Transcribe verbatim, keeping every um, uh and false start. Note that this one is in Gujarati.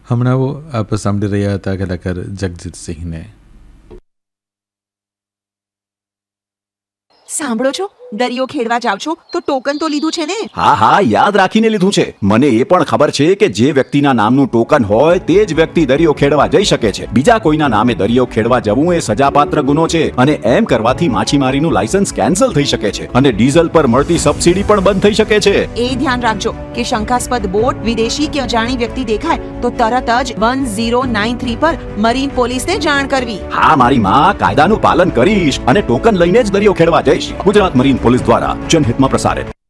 હમણાં આપ સાંભળી રહ્યા હતા કલાકાર જગજીત સિંહને. સાંભળો છો, દરિયો ખેડવા જાવ છો તો ટોકન તો લીધું છે ને? હા હા, યાદ રાખીને લીધું છે. મને એ પણ ખબર છે કે જે વ્યક્તિના નામનું ટોકન હોય તે જ વ્યક્તિ દરિયો ખેડવા જઈ શકે છે. બીજા કોઈના નામે દરિયો ખેડવા જવું એ સજાપાત્ર ગુનો છે અને એમ કરવાથી માછીમારીનું લાયસન્સ કેન્સલ થઈ શકે છે અને ડીઝલ પર મળતી સબસિડી પણ બંધ થઈ શકે છે. એ ધ્યાન રાખજો કે શંકાસ્પદ બોટ, વિદેશી કે અજાણી વ્યક્તિ દેખાય તો તરત જ વન ઝીરો નાઇન થ્રી પર મરીન પોલીસને જાણ કરવી. હા મારી માં, કાયદાનું પાલન કરીશ અને ટોકન લઈને જ દરિયો ખેડવા જઈશ. ગુજરાત મરીન પોલીસ દ્વારા જનહિતમાં પ્રસારિત.